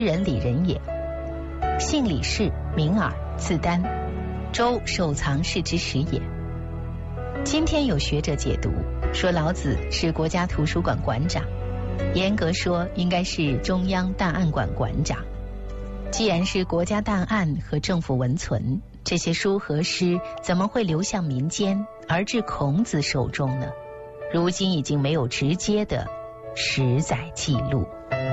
人李仁也，姓李氏，名耳，字丹，周守藏室之始也。今天有学者解读说，老子是国家图书馆馆长，严格说应该是中央档案馆馆长。既然是国家档案和政府文存，这些书和诗怎么会流向民间而至孔子手中呢？如今已经没有直接的实载记录。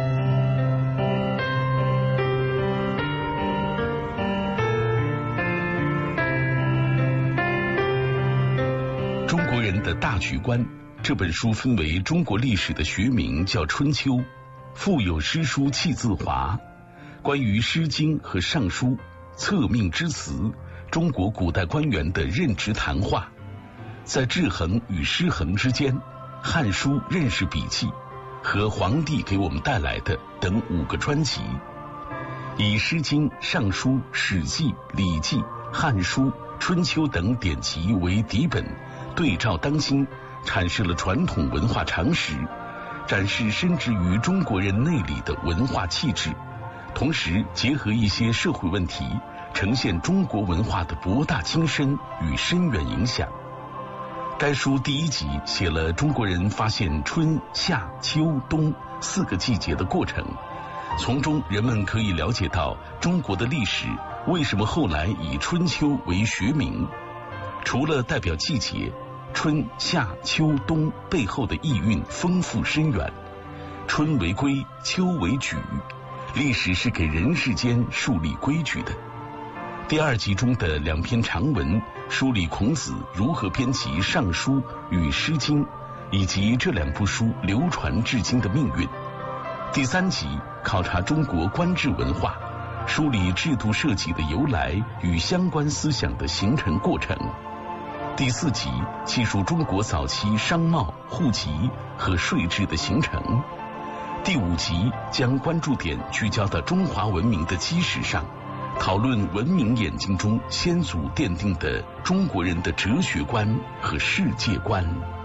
中国人的大局观这本书分为中国历史的学名叫《春秋》，附有诗书气自华，关于《诗经》和《尚书》策命之词，中国古代官员的任职谈话，在制衡与失衡之间，《汉书》认识笔记和皇帝给我们带来的等5个专辑，以《诗经》《尚书》《史记》《礼记》《汉书》《春秋》等典籍为底本，对照当今，阐释了传统文化常识，展示深植于中国人内里的文化气质，同时结合一些社会问题，呈现中国文化的博大精深与深远影响。该书第1集写了中国人发现春夏秋冬4个季节的过程，从中人们可以了解到中国的历史为什么后来以春秋为学名。除了代表季节，春夏秋冬背后的意蕴丰富深远，春为规，秋为矩，历史是给人世间树立规矩的。第2集中的2篇长文梳理孔子如何编辑《尚书》与《诗经》，以及这2部书流传至今的命运。第3集考察中国官制文化，梳理制度设计的由来与相关思想的形成过程。第4集记述中国早期商贸、户籍和税制的形成。第5集将关注点聚焦到中华文明的基石上，讨论文明演进中先祖奠定的中国人的哲学观和世界观。